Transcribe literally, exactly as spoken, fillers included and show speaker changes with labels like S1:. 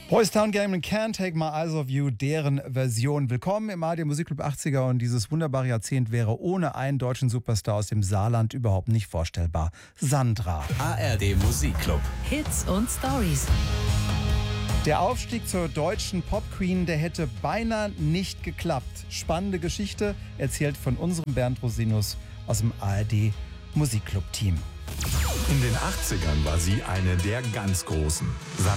S1: Boys Town Game and Can't Take My Eyes Off You, deren Version. Willkommen im A R D Musikclub achtziger und dieses wunderbare Jahrzehnt wäre ohne einen deutschen Superstar aus dem Saarland überhaupt nicht vorstellbar. Sandra.
S2: A R D Musikclub.
S3: Hits und Stories.
S1: Der Aufstieg zur deutschen Pop-Queen, der hätte beinahe nicht geklappt. Spannende Geschichte, erzählt von unserem Bernd Rosinus aus dem A R D Musikclub-Team.
S4: In den achtzigern war sie eine der ganz Großen.